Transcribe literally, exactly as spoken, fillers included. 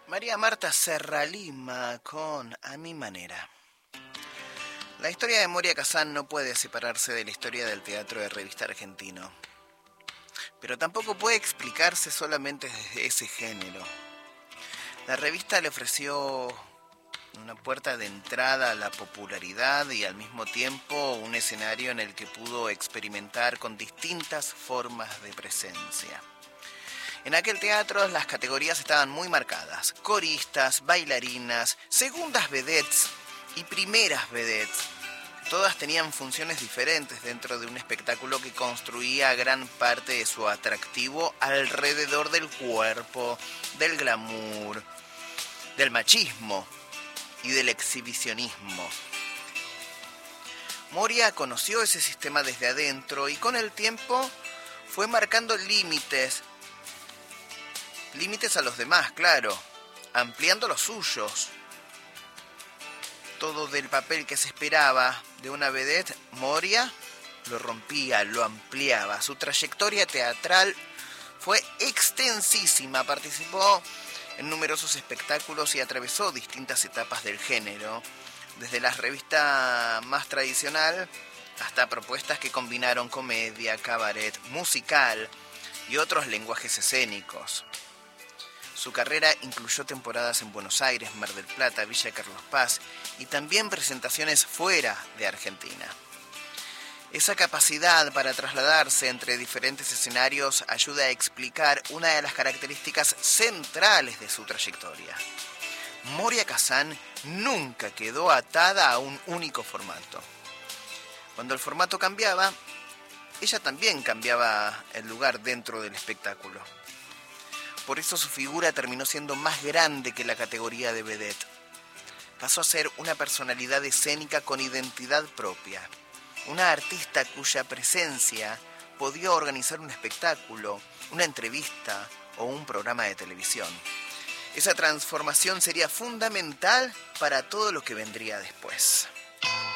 María Marta Serralima con A mi manera. La historia de Moria Kazan no puede separarse de la historia del teatro de revista argentino, pero tampoco puede explicarse solamente desde ese género. La revista le ofreció una puerta de entrada a la popularidad y al mismo tiempo un escenario en el que pudo experimentar con distintas formas de presencia. En aquel teatro las categorías estaban muy marcadas: coristas, bailarinas, segundas vedettes y primeras vedettes. Todas tenían funciones diferentes dentro de un espectáculo que construía gran parte de su atractivo alrededor del cuerpo, del glamour, del machismo y del exhibicionismo. Moria conoció ese sistema desde adentro y con el tiempo fue marcando límites, límites a los demás, claro, ampliando los suyos. Todo del papel que se esperaba de una vedette, Moria lo rompía, lo ampliaba. Su trayectoria teatral fue extensísima, participó en numerosos espectáculos y atravesó distintas etapas del género, desde la revista más tradicional hasta propuestas que combinaron comedia, cabaret, musical y otros lenguajes escénicos. Su carrera incluyó temporadas en Buenos Aires, Mar del Plata, Villa Carlos Paz y también presentaciones fuera de Argentina. Esa capacidad para trasladarse entre diferentes escenarios ayuda a explicar una de las características centrales de su trayectoria. Moria Kazan nunca quedó atada a un único formato. Cuando el formato cambiaba, ella también cambiaba el lugar dentro del espectáculo. Por eso su figura terminó siendo más grande que la categoría de vedette. Pasó a ser una personalidad escénica con identidad propia. Una artista cuya presencia podía organizar un espectáculo, una entrevista o un programa de televisión. Esa transformación sería fundamental para todo lo que vendría después.